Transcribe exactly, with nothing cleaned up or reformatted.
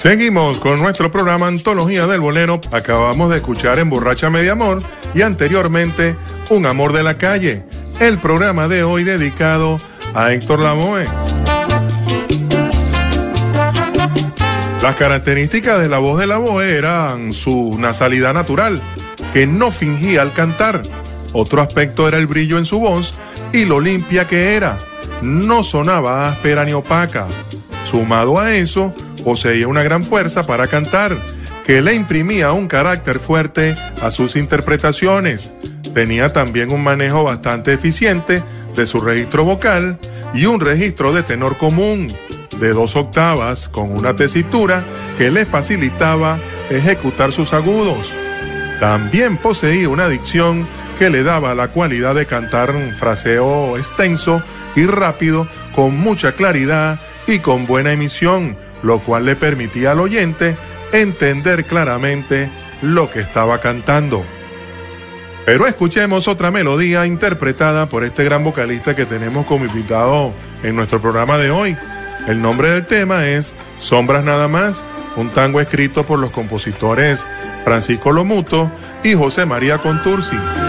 Seguimos con nuestro programa Antología del Bolero. Acabamos de escuchar Emborráchame de Amor y anteriormente Un Amor de la Calle, el programa de hoy dedicado a Héctor Lavoe. Las características de la voz de Lavoe eran su nasalidad natural, que no fingía al cantar. Otro aspecto era el brillo en su voz y lo limpia que era. No sonaba áspera ni opaca. Sumado a eso, poseía una gran fuerza para cantar, que le imprimía un carácter fuerte a sus interpretaciones. Tenía también un manejo bastante eficiente de su registro vocal y un registro de tenor común, de dos octavas, con una tesitura que le facilitaba ejecutar sus agudos. También poseía una dicción que le daba la cualidad de cantar un fraseo extenso y rápido, con mucha claridad y con buena emisión, lo cual le permitía al oyente entender claramente lo que estaba cantando. Pero escuchemos otra melodía interpretada por este gran vocalista que tenemos como invitado en nuestro programa de hoy. El nombre del tema es Sombras Nada Más, un tango escrito por los compositores Francisco Lomuto y José María Contursi.